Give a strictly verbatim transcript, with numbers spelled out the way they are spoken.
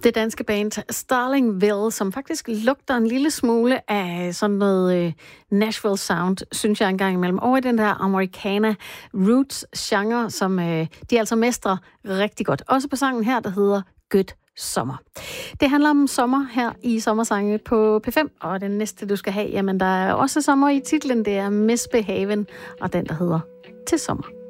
Det danske band Starlingville, som faktisk lugter en lille smule af sådan noget øh, Nashville sound, synes jeg engang imellem. Over i den der Americana roots genre, som øh, de altså mestrer rigtig godt. Også på sangen her, der hedder Good Sommer. Det handler om sommer her i Sommersange på P fem, og den næste, du skal have, jamen der er også sommer i titlen, det er Misbehaven, og den, der hedder Til Sommer.